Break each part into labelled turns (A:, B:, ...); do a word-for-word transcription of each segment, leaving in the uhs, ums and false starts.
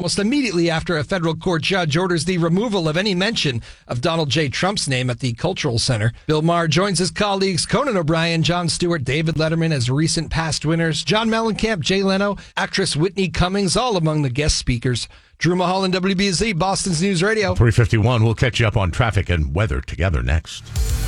A: almost immediately after a federal court judge orders the removal of any mention of Donald J. Trump's name at the Cultural Center. Bill Maher joins his colleagues Conan O'Brien, Jon Stewart, David Letterman as recent past winners, John Mellencamp, Jay Leno, actress Whitney Cummings, all among the guest speakers. Drew Mulholland, W B Z, Boston's News Radio.
B: three fifty-one, we'll catch you up on traffic and weather together next.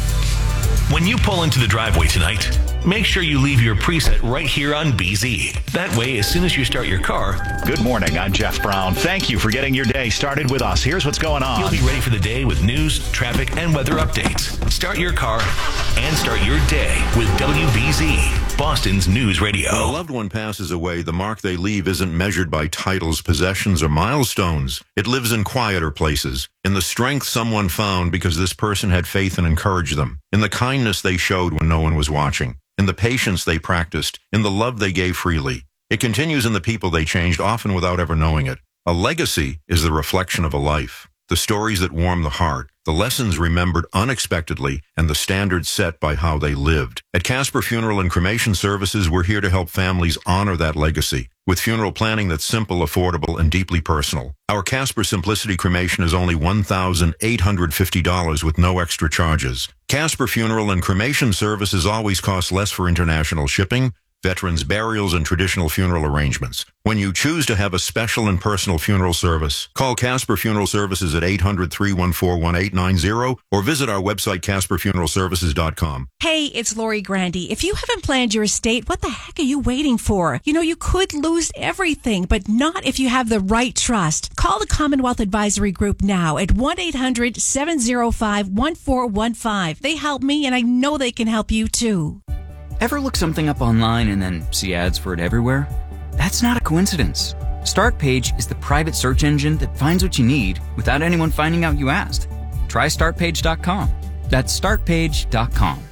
C: When you pull into the driveway tonight, make sure you leave your preset right here on B Z. That way, as soon as you start your car...
D: Good morning, I'm Jeff Brown. Thank you for getting your day started with us. Here's what's going on.
C: You'll be ready for the day with news, traffic, and weather updates. Start your car and start your day with W B Z, Boston's News Radio.
E: When a loved one passes away, the mark they leave isn't measured by titles, possessions, or milestones. It lives in quieter places, in the strength someone found because this person had faith and encouraged them, in the kindness they showed when no one was watching, in the patience they practiced, in the love they gave freely. It continues in the people they changed, often without ever knowing it. A legacy is the reflection of a life, the stories that warm the heart, the lessons remembered unexpectedly, and the standards set by how they lived. At Casper Funeral and Cremation Services, we're here to help families honor that legacy with funeral planning that's simple, affordable, and deeply personal. Our Casper Simplicity Cremation is only one thousand eight hundred fifty dollars with no extra charges. Casper Funeral and Cremation Services always cost less for international shipping, veterans' burials, and traditional funeral arrangements. When you choose to have a special and personal funeral service, call Casper Funeral Services at eight hundred, three one four, one eight nine zero or visit our website, casper funeral services dot com.
F: Hey, it's Lori Grandy. If you haven't planned your estate, what the heck are you waiting for? You know, you could lose everything, but not if you have the right trust. Call the Commonwealth Advisory Group now at one eight hundred, seven oh five, one four one five. They help me, and I know they can help you too.
G: Ever look something up online and then see ads for it everywhere? That's not a coincidence. StartPage is the private search engine that finds what you need without anyone finding out you asked. Try start page dot com. That's start page dot com.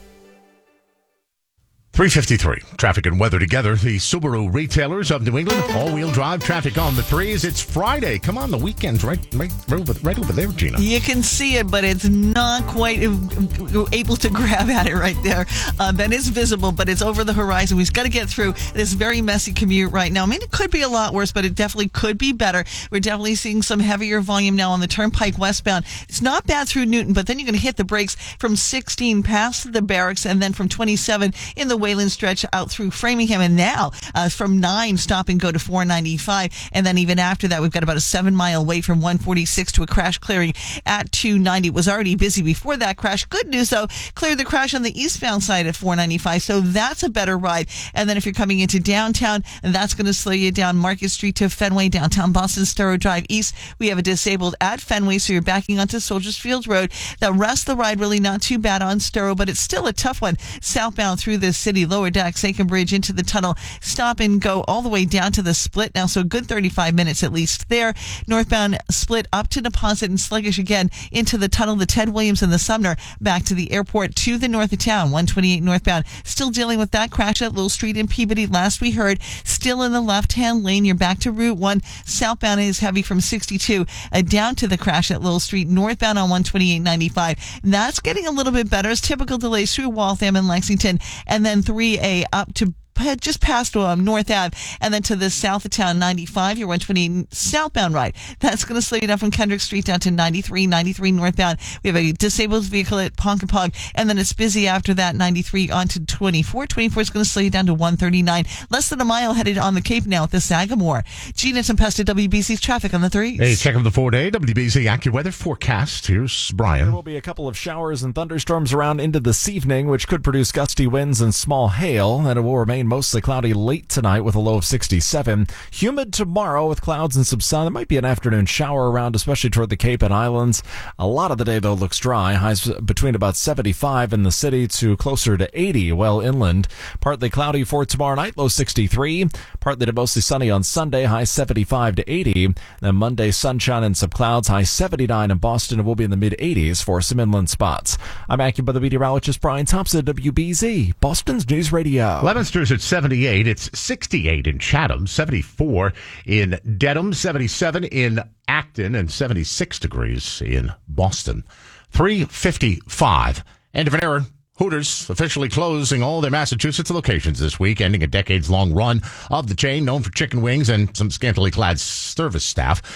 B: three fifty-three, traffic and weather together. The Subaru retailers of New England, all-wheel drive traffic on the threes. It's Friday. Come on, the weekend's right, right, right, over, right over there, Gina.
H: You can see it, but it's not quite able to grab at it right there. Uh, that is visible, but it's over the horizon. We've got to get through this very messy commute right now. I mean, it could be a lot worse, but it definitely could be better. We're definitely seeing some heavier volume now on the Turnpike westbound. It's not bad through Newton, but then you're going to hit the brakes from sixteen past the barracks, and then from twenty-seven in the Wayland stretch out through Framingham, and now uh, from nine stop and go to four ninety-five, and then even after that we've got about a seven mile wait from one forty-six to a crash clearing at two ninety. It was already busy before that crash. Good news though, cleared the crash on the eastbound side at four ninety-five, so that's a better ride. And then if you're coming into downtown, that's going to slow you down Market Street to Fenway, downtown Boston, Storrow Drive East. We have a disabled at Fenway, so you're backing onto Soldiers Field Road. The rest of the ride really not too bad on Storrow, but it's still a tough one southbound through the city. Lower deck, Saken Bridge into the tunnel, stop and go all the way down to the Split now, so a good thirty-five minutes at least there. Northbound Split up to Deposit and sluggish again into the tunnel, the Ted Williams and the Sumner back to the airport to the north of town. one twenty-eight northbound, still dealing with that crash at Little Street in Peabody. Last we heard, still in the left-hand lane. You're back to Route one. Southbound is heavy from sixty-two uh, down to the crash at Little Street. Northbound on one twenty-eight ninety-five. That's getting a little bit better as typical delays through Waltham and Lexington, and then three A up to just past um, North Ave, and then to the south of town, ninety-five, your one twenty southbound ride. That's going to slow you down from Kendrick Street down to ninety-three, ninety-three northbound. We have a disabled vehicle at Ponkapog, and then it's busy after that, ninety-three onto twenty-four. twenty-four is going to slow you down to one thirty-nine. Less than a mile headed on the Cape now at the Sagamore. Gina Tempesta, W B C's traffic on the threes.
B: Hey, check out the four-day W B C AccuWeather forecast. Here's Brian.
I: There will be a couple of showers and thunderstorms around into this evening, which could produce gusty winds and small hail, and it will remain mostly cloudy late tonight with a low of sixty-seven. Humid tomorrow with clouds and some sun. There might be an afternoon shower around, especially toward the Cape and Islands. A lot of the day, though, looks dry. Highs between about seventy-five in the city to closer to eighty well inland. Partly cloudy for tomorrow night, low sixty-three. Partly to mostly sunny on Sunday, high seventy-five to eighty. Then Monday, sunshine and some clouds, high seventy-nine in Boston, and will be in the mid-eighties for some inland spots. I'm AccuWeather meteorologist Brian Thompson, W B Z, Boston's News Radio.
B: Leominster's at seventy-eight. It's sixty-eight in Chatham, seventy-four in Dedham, seventy-seven in Acton, and seventy-six degrees in Boston. three fifty-five. End of an era. Hooters officially closing all their Massachusetts locations this week, ending a decades-long run of the chain known for chicken wings and some scantily clad service staff.